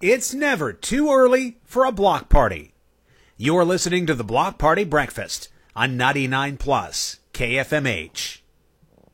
It's never too early for a block party. You're listening to the Block Party Breakfast on 99 Plus KFMH.